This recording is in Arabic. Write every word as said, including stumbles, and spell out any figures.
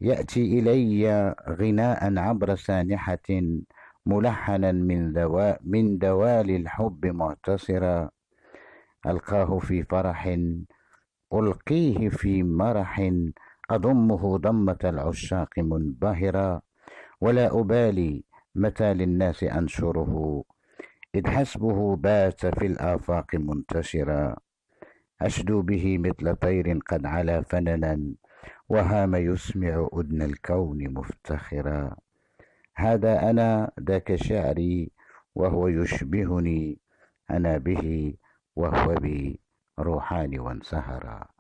يأتي إلي غناء عبر سانحة ملحنا من, دوا من دوال الحب معتصرا. ألقاه في فرح، ألقيه في مرح، أضمه ضمة العشاق منبهرا. ولا أبالي متى للناس أنشره، إذ حسبه بات في الآفاق منتشرا. أشدو به مثل طير قد علا فننا، وهام يسمع أذن الكون مفتخرا. هذا أنا ذاك شعري، وهو يشبهني، أنا به وهو بي روحان وانسهرا.